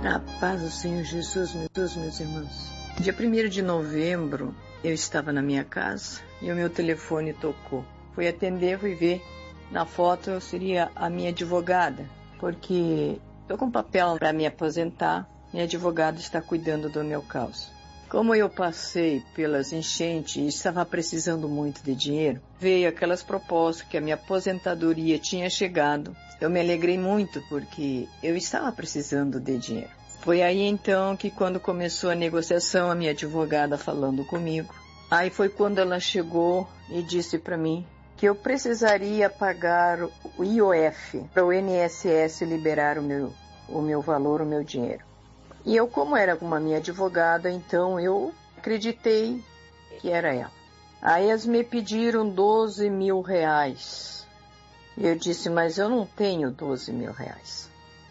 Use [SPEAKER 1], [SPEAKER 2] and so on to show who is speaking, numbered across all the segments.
[SPEAKER 1] A paz do Senhor Jesus, meus irmãos. Dia 1º de novembro, eu estava na minha casa e o meu telefone tocou. Fui atender, fui ver. Na foto eu seria a minha advogada, porque estou com papel para me aposentar. Minha advogada está cuidando do meu caso. Como eu passei pelas enchentes e estava precisando muito de dinheiro, veio aquelas propostas que a minha aposentadoria tinha chegado. Eu me alegrei muito porque eu estava precisando de dinheiro. Foi aí então que quando começou a negociação, a minha advogada falando comigo. Aí foi quando ela chegou e disse para mim que eu precisaria pagar o IOF para o INSS liberar o meu valor, o meu dinheiro. E eu, como era com a minha advogada, então eu acreditei que era ela. Aí eles me pediram 12 mil reais. E eu disse, mas eu não tenho 12 mil reais.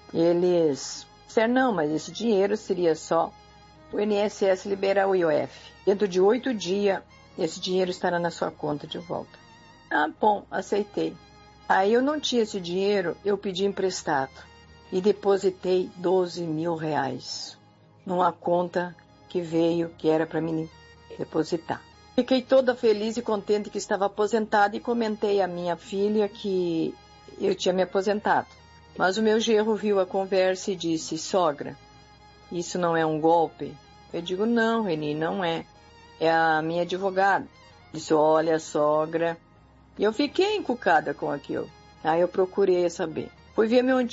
[SPEAKER 1] Eles disseram, não, mas esse dinheiro seria só o INSS liberar o IOF. Dentro de 8 dias, esse dinheiro estará na sua conta de volta. Ah, bom, aceitei. Aí eu não tinha esse dinheiro, eu pedi emprestado. E depositei 12 mil reais numa conta que veio, que era para mim depositar. Fiquei toda feliz e contente que estava aposentada e comentei à minha filha que eu tinha me aposentado. Mas o meu genro viu a conversa e disse, sogra, isso não é um golpe? Eu digo, não, Reni, não é. É a minha advogada. Disse, olha, sogra. E eu fiquei encucada com aquilo. Aí eu procurei saber. Fui ver o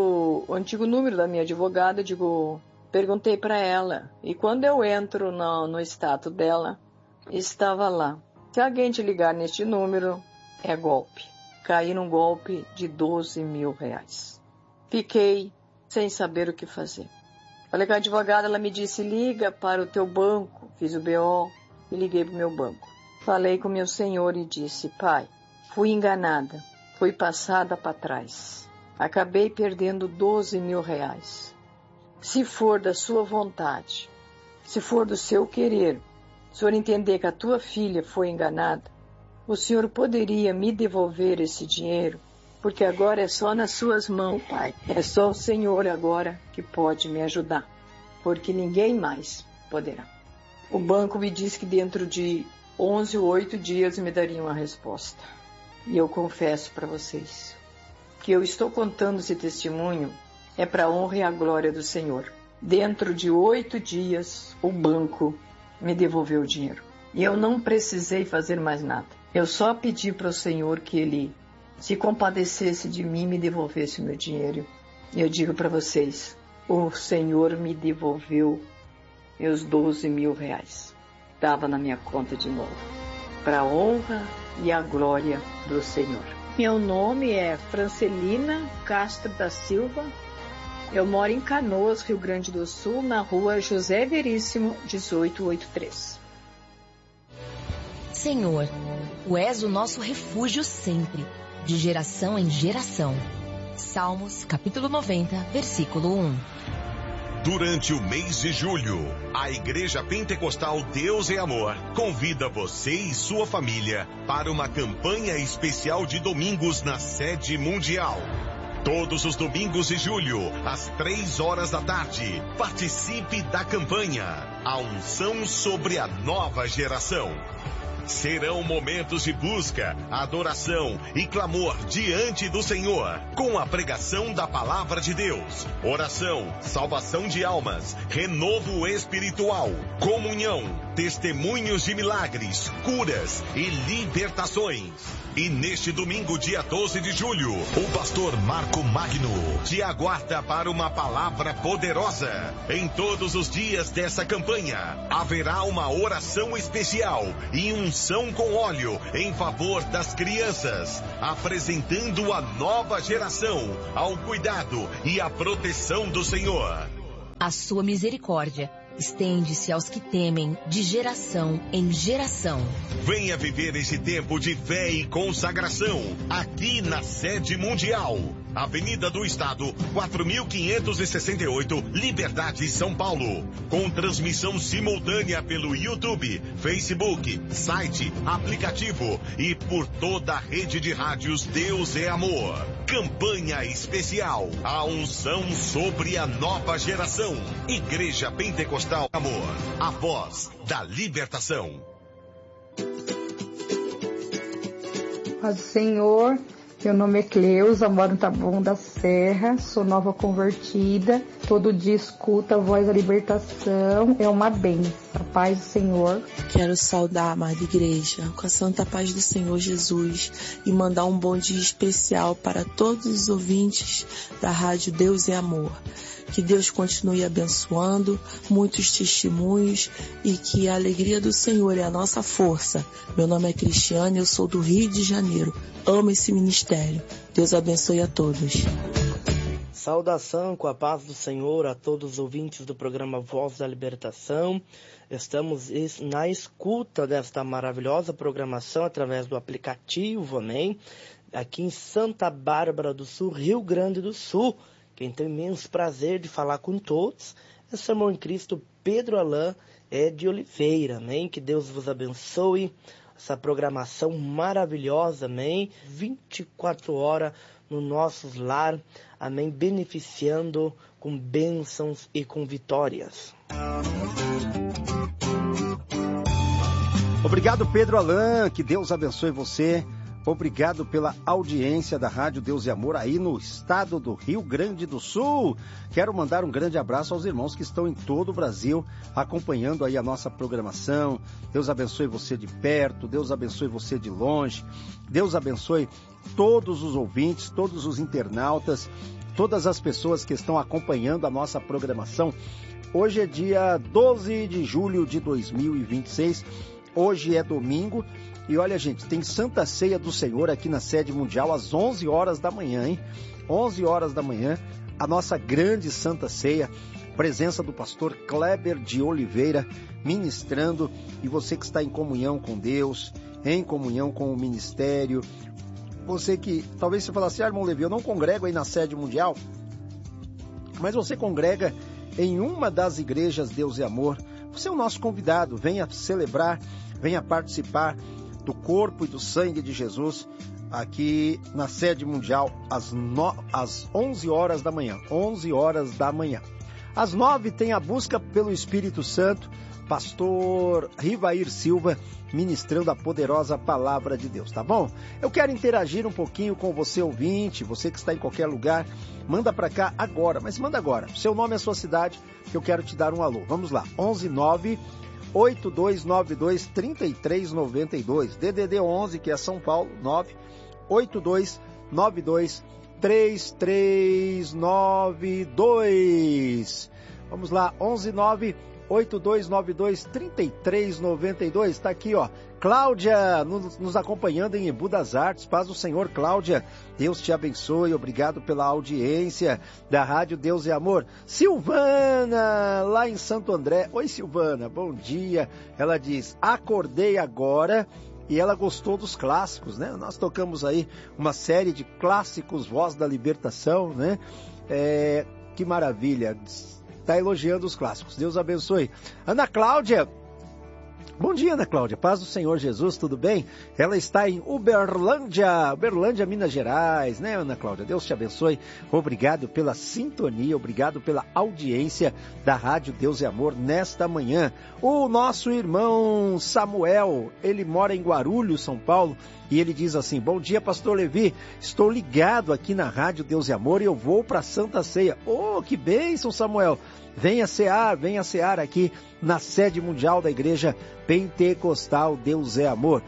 [SPEAKER 1] antigo número da minha advogada, perguntei para ela. E quando eu entro no status dela, estava lá. Se alguém te ligar neste número, é golpe. Caí num golpe de 12 mil reais. Fiquei sem saber o que fazer. Falei com a advogada, ela me disse, liga para o teu banco. Fiz o BO e liguei para o meu banco. Falei com o meu senhor e disse, pai, fui enganada, fui passada para trás. Acabei perdendo 12 mil reais. Se for da sua vontade, se for do seu querer, o senhor entender que a tua filha foi enganada, o senhor poderia me devolver esse dinheiro? Porque agora é só nas suas mãos, pai. É só o Senhor agora que pode me ajudar, porque ninguém mais poderá. O banco me disse que dentro de 11 ou 8 dias me daria uma resposta. E eu confesso para vocês que eu estou contando esse testemunho é para a honra e a glória do Senhor. Dentro de 8 dias, o banco me devolveu o dinheiro. E eu não precisei fazer mais nada. Eu só pedi para o Senhor que Ele se compadecesse de mim e me devolvesse o meu dinheiro. E eu digo para vocês, o Senhor me devolveu meus 12 mil reais. Estava na minha conta de novo. Para a honra e a glória do Senhor. Meu nome é Francelina Castro da Silva. Eu moro em Canoas, Rio Grande do Sul, na rua José Veríssimo, 1883.
[SPEAKER 2] Senhor, Tu és o nosso refúgio sempre, de geração em geração. Salmos, capítulo 90, versículo 1.
[SPEAKER 3] Durante o mês de julho, a Igreja Pentecostal Deus é Amor convida você e sua família para uma campanha especial de domingos na sede mundial. Todos os domingos de julho, às 3 da tarde, participe da campanha A Unção sobre a Nova Geração. Serão momentos de busca, adoração e clamor diante do Senhor, com a pregação da Palavra de Deus, oração, salvação de almas, renovo espiritual, comunhão, testemunhos de milagres, curas e libertações. E neste domingo, dia 12 de julho, o pastor Marco Magno te aguarda para uma palavra poderosa. Em todos os dias dessa campanha, haverá uma oração especial e unção com óleo em favor das crianças, apresentando a nova geração ao cuidado e à proteção do Senhor.
[SPEAKER 2] A sua misericórdia estende-se aos que temem de geração em geração.
[SPEAKER 3] Venha viver esse tempo de fé e consagração aqui na sede mundial. Avenida do Estado, 4568, Liberdade, São Paulo. Com transmissão simultânea pelo YouTube, Facebook, site, aplicativo e por toda a rede de rádios Deus é Amor. Campanha especial. A unção sobre a nova geração. Igreja Pentecostal Amor. A voz da libertação.
[SPEAKER 4] Paz do Senhor, meu nome é Cleusa, moro em Taboão da Serra, sou nova convertida, todo dia escuto a voz da libertação, é uma bênção. A paz do Senhor.
[SPEAKER 5] Quero saudar a amada igreja com a santa paz do Senhor Jesus e mandar um bom dia especial para todos os ouvintes da Rádio Deus é Amor. Que Deus continue abençoando, muitos testemunhos e que a alegria do Senhor é a nossa força. Meu nome é Cristiane, eu sou do Rio de Janeiro. Amo esse ministério. Deus abençoe a todos.
[SPEAKER 6] Saudação com a paz do Senhor a todos os ouvintes do programa Voz da Libertação. Estamos na escuta desta maravilhosa programação através do aplicativo, amém? Aqui em Santa Bárbara do Sul, Rio Grande do Sul. Quem tem imenso prazer de falar com todos é o irmão em Cristo Pedro Alain de Oliveira, amém? Que Deus vos abençoe, essa programação maravilhosa, amém? 24 horas no nosso lar, amém? Beneficiando com bênçãos e com vitórias.
[SPEAKER 7] Obrigado, Pedro Alain, que Deus abençoe você. Obrigado pela audiência da Rádio Deus e Amor aí no estado do Rio Grande do Sul. Quero mandar um grande abraço aos irmãos que estão em todo o Brasil acompanhando aí a nossa programação. Deus abençoe você de perto, Deus abençoe você de longe. Deus abençoe todos os ouvintes, todos os internautas, todas as pessoas que estão acompanhando a nossa programação. Hoje é dia 12 de julho de 2026. Hoje é domingo. E olha, gente, tem Santa Ceia do Senhor aqui na sede mundial às 11 horas da manhã, hein? 11 horas da manhã, a nossa grande Santa Ceia, presença do pastor Kleber de Oliveira, ministrando, e você que está em comunhão com Deus, em comunhão com o ministério, você que, talvez você fale assim, irmão Levi, eu não congrego aí na sede mundial, mas você congrega em uma das igrejas Deus e Amor, você é o nosso convidado, venha celebrar, venha participar do corpo e do sangue de Jesus aqui na sede mundial às 11 horas da manhã. 11 horas da manhã. Às 9 tem a busca pelo Espírito Santo, pastor Rivair Silva, ministrando a poderosa palavra de Deus, tá bom? Eu quero interagir um pouquinho com você, ouvinte, você que está em qualquer lugar, manda para cá agora, mas manda agora, seu nome e a sua cidade, que eu quero te dar um alô. Vamos lá, 11982923392, DDD 11, que é São Paulo, 982923392. Vamos lá, 11982923392. Está aqui, ó, Cláudia nos acompanhando em Embu das Artes. Paz do Senhor, Cláudia. Deus te abençoe. Obrigado pela audiência da Rádio Deus e Amor. Silvana, lá em Santo André. Oi, Silvana, bom dia. Ela diz, acordei agora. E ela gostou dos clássicos, né? Nós tocamos aí uma série de clássicos, Voz da Libertação, né? Que maravilha. Está elogiando os clássicos. Deus abençoe. Ana Cláudia. Bom dia, Ana Cláudia. Paz do Senhor Jesus, tudo bem? Ela está em Uberlândia, Minas Gerais, né, Ana Cláudia? Deus te abençoe. Obrigado pela sintonia, obrigado pela audiência da Rádio Deus e Amor nesta manhã. O nosso irmão Samuel, ele mora em Guarulhos, São Paulo, e ele diz assim, bom dia, pastor Levi, estou ligado aqui na Rádio Deus e Amor e eu vou para a Santa Ceia. Oh, que bênção, Samuel! Venha cear aqui na sede mundial da Igreja Pentecostal Deus é Amor.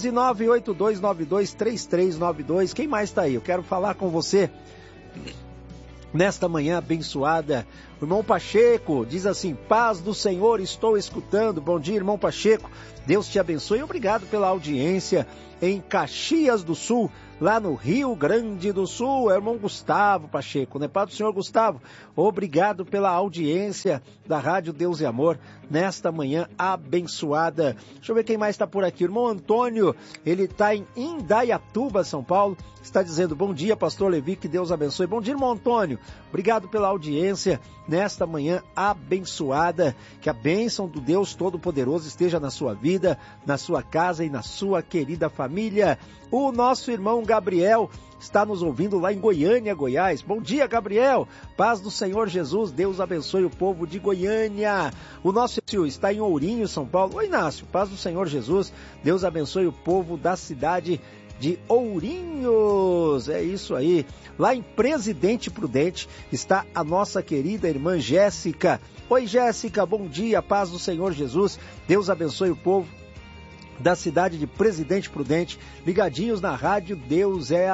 [SPEAKER 7] 11982923392. Quem mais está aí? Eu quero falar com você nesta manhã abençoada. O irmão Pacheco diz assim, paz do Senhor, estou escutando. Bom dia, irmão Pacheco. Deus te abençoe. Obrigado pela audiência em Caxias do Sul, lá no Rio Grande do Sul. É o irmão Gustavo Pacheco, né? Paz do Senhor, Gustavo. Obrigado pela audiência da Rádio Deus e Amor nesta manhã abençoada. Deixa eu ver quem mais está por aqui. O irmão Antônio, ele está em Indaiatuba, São Paulo. Está dizendo, bom dia, pastor Levi, que Deus abençoe. Bom dia, irmão Antônio. Obrigado pela audiência nesta manhã abençoada. Que a bênção do Deus Todo-Poderoso esteja na sua vida, na sua casa e na sua querida família. O nosso irmão Gabriel está nos ouvindo lá em Goiânia, Goiás. Bom dia, Gabriel. Paz do Senhor Jesus. Deus abençoe o povo de Goiânia. O nosso Inácio está em Ourinho, São Paulo. Oi, Inácio. Paz do Senhor Jesus. Deus abençoe o povo da cidade de Ourinhos. É isso aí. Lá em Presidente Prudente está a nossa querida irmã Jéssica. Oi, Jéssica. Bom dia. Paz do Senhor Jesus. Deus abençoe o povo da cidade de Presidente Prudente, ligadinhos na rádio Deus é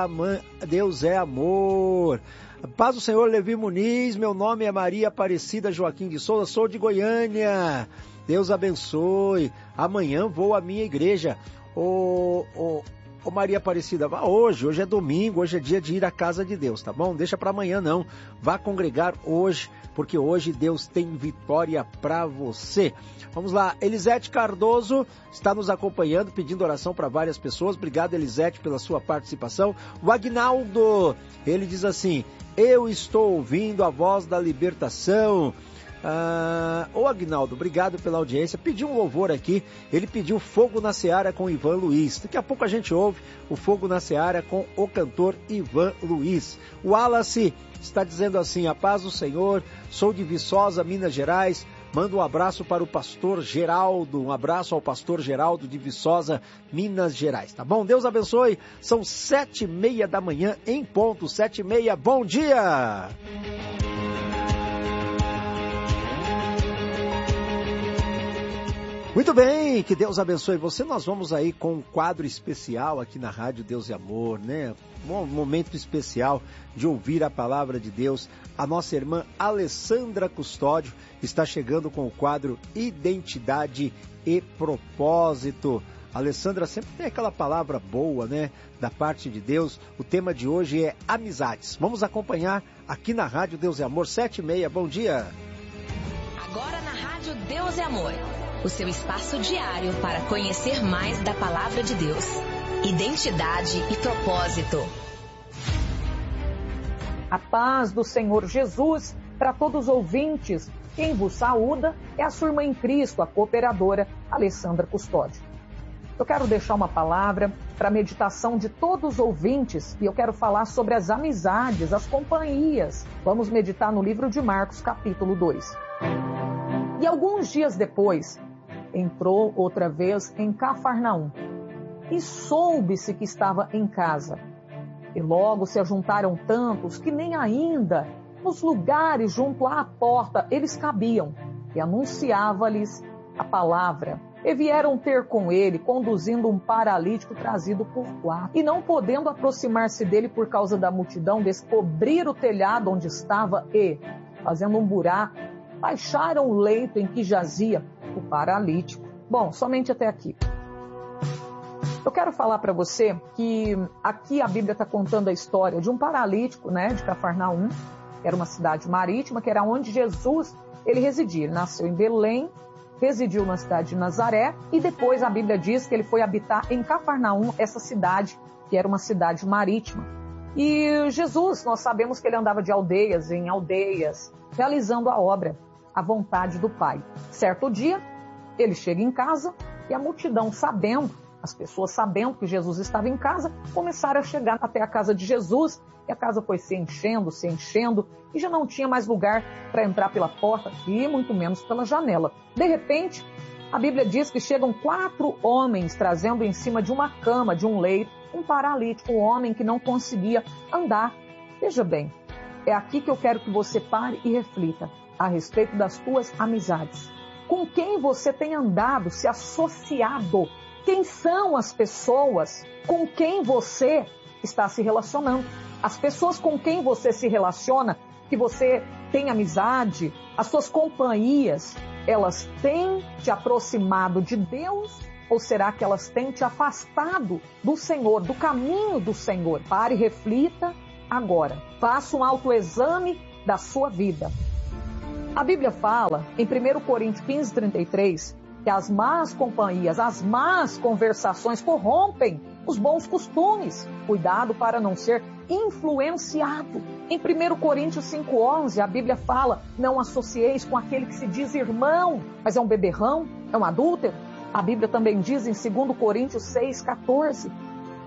[SPEAKER 7] Amor. Paz do Senhor, Levi Muniz, meu nome é Maria Aparecida Joaquim de Souza, sou de Goiânia. Deus abençoe. Amanhã vou à minha igreja. Ô Maria Aparecida, vá hoje é domingo, hoje é dia de ir à casa de Deus, tá bom? Deixa para amanhã não, vá congregar hoje, porque hoje Deus tem vitória para você. Vamos lá, Elisete Cardoso está nos acompanhando, pedindo oração para várias pessoas. Obrigado, Elisete, pela sua participação. O Agnaldo, ele diz assim: eu estou ouvindo a voz da libertação. Ô Agnaldo, obrigado pela audiência. Pediu um louvor aqui, ele pediu Fogo na Seara com Ivan Luiz. Daqui a pouco a gente ouve o Fogo na Seara com o cantor Ivan Luiz. O Wallace está dizendo assim: a paz do Senhor, sou de Viçosa, Minas Gerais. Manda um abraço para o pastor Geraldo, um abraço ao pastor Geraldo de Viçosa, Minas Gerais, tá bom? Deus abençoe, são 7h30 da manhã em ponto, 7h30, bom dia! Muito bem, que Deus abençoe você. Nós vamos aí com um quadro especial aqui na Rádio Deus e Amor, né? Um momento especial de ouvir a palavra de Deus. A nossa irmã Alessandra Custódio está chegando com o quadro Identidade e Propósito. A Alessandra sempre tem aquela palavra boa, né? Da parte de Deus. O tema de hoje é amizades. Vamos acompanhar aqui na Rádio Deus e Amor, 7h30. Bom dia!
[SPEAKER 2] Agora na Rádio Deus e Amor. O seu espaço diário para conhecer mais da Palavra de Deus. Identidade e propósito.
[SPEAKER 8] A paz do Senhor Jesus para todos os ouvintes. Quem vos saúda é a sua irmã em Cristo, a cooperadora Alessandra Custódio. Eu quero deixar uma palavra para a meditação de todos os ouvintes e eu quero falar sobre as amizades, as companhias. Vamos meditar no livro de Marcos, capítulo 2. E alguns dias depois, entrou outra vez em Cafarnaum e soube-se que estava em casa. E logo se ajuntaram tantos que nem ainda nos lugares junto à porta eles cabiam. E anunciava-lhes a palavra. E vieram ter com ele, conduzindo um paralítico trazido por 4. E não podendo aproximar-se dele por causa da multidão, descobriram o telhado onde estava e, fazendo um buraco, baixaram o leito em que jazia o paralítico. Bom, somente até aqui. Eu quero falar para você que aqui a Bíblia está contando a história de um paralítico, né, de Cafarnaum, que era uma cidade marítima, que era onde Jesus ele residia. Ele nasceu em Belém, residiu na cidade de Nazaré e depois a Bíblia diz que ele foi habitar em Cafarnaum, essa cidade que era uma cidade marítima. E Jesus, nós sabemos que ele andava de aldeias em aldeias, realizando a obra, a vontade do Pai. Certo dia, ele chega em casa e a multidão sabendo, as pessoas sabendo que Jesus estava em casa, começaram a chegar até a casa de Jesus e a casa foi se enchendo e já não tinha mais lugar para entrar pela porta e muito menos pela janela. De repente, a Bíblia diz que chegam 4 homens trazendo em cima de uma cama, de um leito, um paralítico, um homem que não conseguia andar. Veja bem, é aqui que eu quero que você pare e reflita a respeito das tuas amizades. Com quem você tem andado, se associado? Quem são as pessoas com quem você está se relacionando? As pessoas com quem você se relaciona, que você tem amizade, as suas companhias, elas têm te aproximado de Deus ou será que elas têm te afastado do Senhor, do caminho do Senhor? Pare e reflita agora. Faça um autoexame da sua vida. A Bíblia fala, em 1 Coríntios 15:33, que as más companhias, as más conversações corrompem os bons costumes. Cuidado para não ser influenciado. Em 1 Coríntios 5:11, a Bíblia fala, não associeis com aquele que se diz irmão, mas é um beberrão, é um adúltero. A Bíblia também diz em 2 Coríntios 6:14,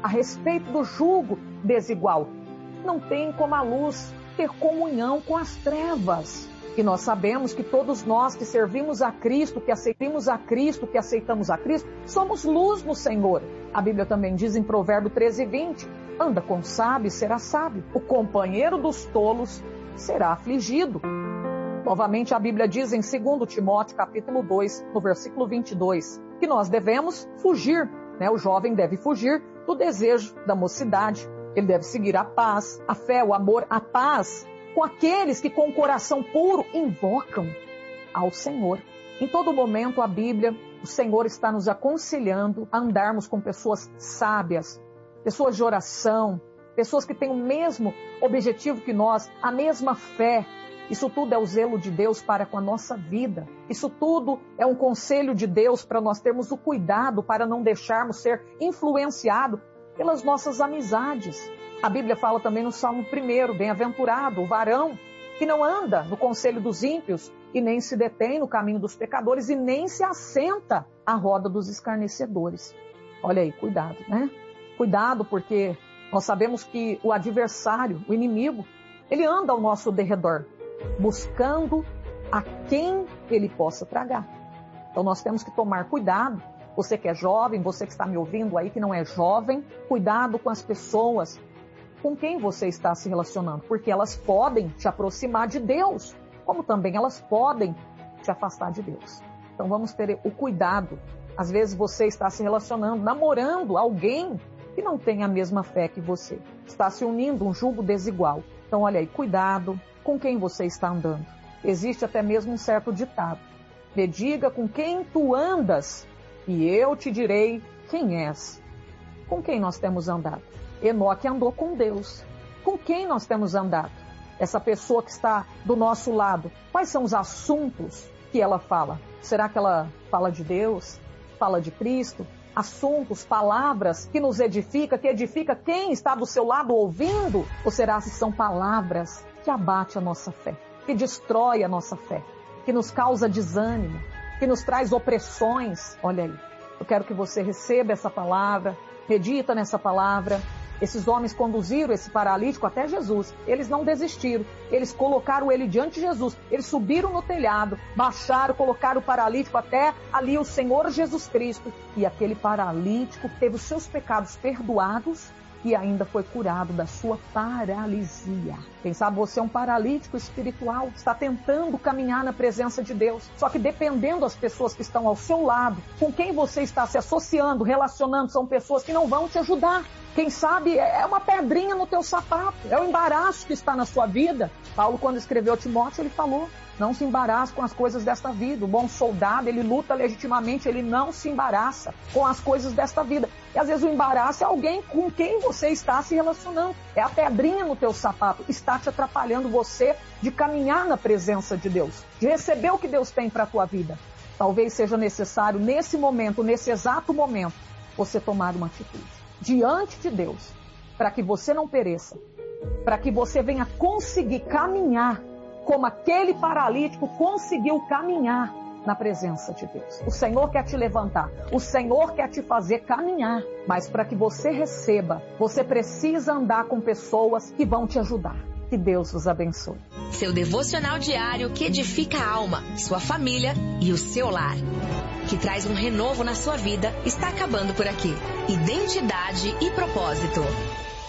[SPEAKER 8] a respeito do jugo desigual. Não tem como a luz ter comunhão com as trevas. E nós sabemos que todos nós que servimos a Cristo, que aceitamos a Cristo, que aceitamos a Cristo, somos luz no Senhor. A Bíblia também diz em Provérbio 13:20, anda com sábio e será sábio. O companheiro dos tolos será afligido. Novamente a Bíblia diz em 2 Timóteo capítulo 2, no versículo 22, que nós devemos fugir, né? O jovem deve fugir do desejo da mocidade. Ele deve seguir a paz, a fé, o amor, a paz, com aqueles que com o coração puro invocam ao Senhor. Em todo momento a Bíblia, o Senhor está nos aconselhando a andarmos com pessoas sábias, pessoas de oração, pessoas que têm o mesmo objetivo que nós, a mesma fé. Isso tudo é o zelo de Deus para com a nossa vida. Isso tudo é um conselho de Deus para nós termos o cuidado para não deixarmos ser influenciados pelas nossas amizades. A Bíblia fala também no Salmo 1, bem-aventurado o varão que não anda no conselho dos ímpios e nem se detém no caminho dos pecadores e nem se assenta à roda dos escarnecedores. Olha aí, cuidado, né? Cuidado, porque nós sabemos que o adversário, o inimigo, ele anda ao nosso derredor, buscando a quem ele possa tragar. Então nós temos que tomar cuidado. Você que é jovem, você que está me ouvindo aí que não é jovem, cuidado com as pessoas com quem você está se relacionando, porque elas podem te aproximar de Deus, como também elas podem te afastar de Deus. Então vamos ter o cuidado. Às vezes você está se relacionando, namorando alguém que não tem a mesma fé que você. Está se unindo um jugo desigual. Então olha aí, cuidado com quem você está andando. Existe até mesmo um certo ditado. Me diga com quem tu andas e eu te direi quem és. Com quem nós temos andado? Enoque andou com Deus. Com quem nós temos andado? Essa pessoa que está do nosso lado. Quais são os assuntos que ela fala? Será que ela fala de Deus? Fala de Cristo? Assuntos, palavras que nos edifica, que edifica quem está do seu lado ouvindo? Ou será que são palavras que abatem a nossa fé, que destrói a nossa fé, que nos causa desânimo, que nos traz opressões? Olha aí, eu quero que você receba essa palavra, medita nessa palavra. Esses homens conduziram esse paralítico até Jesus. Eles não desistiram. Eles colocaram ele diante de Jesus. Eles subiram no telhado, baixaram, colocaram o paralítico até ali o Senhor Jesus Cristo. E aquele paralítico teve os seus pecados perdoados e ainda foi curado da sua paralisia. Quem sabe você é um paralítico espiritual, está tentando caminhar na presença de Deus. Só que dependendo das pessoas que estão ao seu lado, com quem você está se associando, relacionando, são pessoas que não vão te ajudar. Quem sabe é uma pedrinha no teu sapato, é o embaraço que está na sua vida. Paulo, quando escreveu Timóteo, ele falou: não se embaraça com as coisas desta vida. O bom soldado, ele luta legitimamente, ele não se embaraça com as coisas desta vida. E às vezes o embaraço é alguém com quem você está se relacionando. É a pedrinha no teu sapato, está te atrapalhando você de caminhar na presença de Deus, de receber o que Deus tem para a tua vida. Talvez seja necessário, nesse momento, nesse exato momento, você tomar uma atitude diante de Deus, para que você não pereça, para que você venha conseguir caminhar como aquele paralítico conseguiu caminhar na presença de Deus. O Senhor quer te levantar, o Senhor quer te fazer caminhar, mas para que você receba, você precisa andar com pessoas que vão te ajudar. Que Deus os abençoe.
[SPEAKER 2] Seu devocional diário que edifica a alma, sua família e o seu lar, que traz um renovo na sua vida, está acabando por aqui. Identidade e propósito.